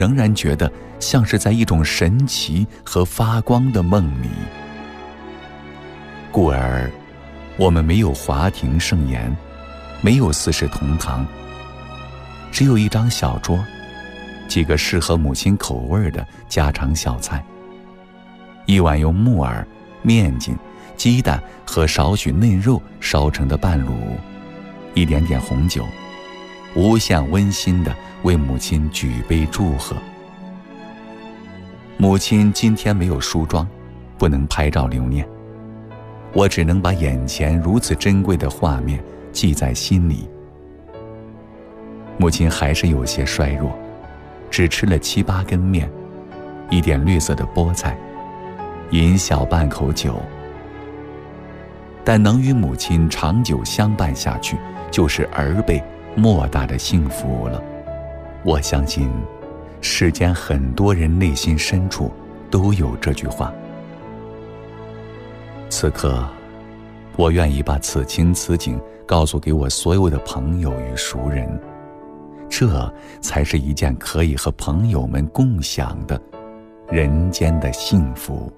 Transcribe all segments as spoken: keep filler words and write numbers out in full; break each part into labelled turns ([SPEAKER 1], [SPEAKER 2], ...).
[SPEAKER 1] 仍然觉得像是在一种神奇和发光的梦里。故而我们没有华庭盛宴，没有四世同堂，只有一张小桌，几个适合母亲口味的家常小菜，一碗用木耳、面筋、鸡蛋和少许嫩肉烧成的半卤，一点点红酒，无限温馨地为母亲举杯祝贺。母亲今天没有梳妆，不能拍照留念，我只能把眼前如此珍贵的画面记在心里。母亲还是有些衰弱，只吃了七八根面，一点绿色的菠菜，饮小半口酒。但能与母亲长久相伴下去，就是儿辈莫大的幸福了。我相信世间很多人内心深处都有这句话。此刻我愿意把此情此景告诉给我所有的朋友与熟人，这才是一件可以和朋友们共享的人间的幸福。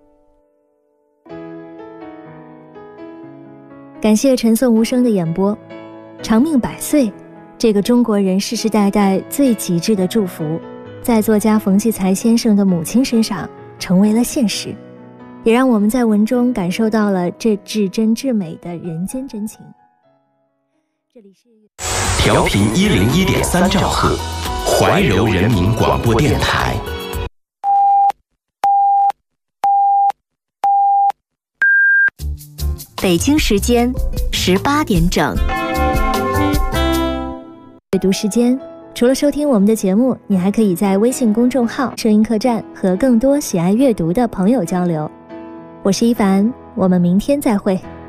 [SPEAKER 2] 感谢陈颂无声的演播。长命百岁，这个中国人世世代代最极致的祝福，在作家冯骥才先生的母亲身上成为了现实，也让我们在文中感受到了这至真至美的人间真情。这里是
[SPEAKER 3] 调频一零一点三兆赫，怀柔人民广播电台。
[SPEAKER 2] 北京时间十八点整。阅读时间，除了收听我们的节目，你还可以在微信公众号摄音客栈和更多喜爱阅读的朋友交流。我是一凡，我们明天再会。